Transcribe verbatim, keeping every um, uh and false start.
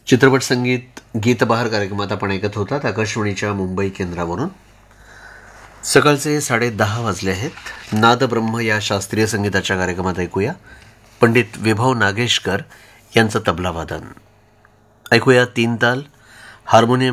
चित्रपट संगीत गीतबहार कार्यक्रमात आपण ऐकत होतात आकाशवाणीच्या मुंबई केंद्रावरून. सकाळचे साडे दहा वाजले आहेत. नादब्रह्म या शास्त्रीय संगीताच्या कार्यक्रमात ऐकूया पंडित विभव नागेशकर यांचं तबला वादन. ऐकूया तीन ताल, हार्मोनियम